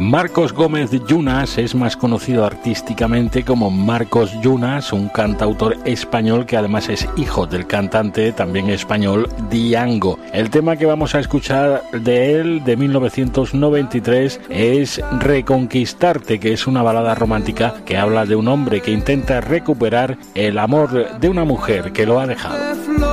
Marcos Gómez Llunas es más conocido artísticamente como Marcos Llunas, un cantautor español que además es hijo del cantante también español Diango. El tema que vamos a escuchar de él, de 1993, es Reconquistarte, que es una balada romántica que habla de un hombre que intenta recuperar el amor de una mujer que lo ha dejado.